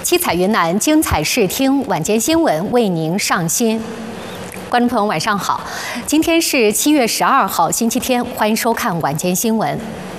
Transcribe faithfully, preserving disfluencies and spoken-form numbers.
七彩云南精彩视听晚间新闻为您上新。观众朋友，晚上好，今天是七月十二号，星期天，欢迎收看晚间新闻。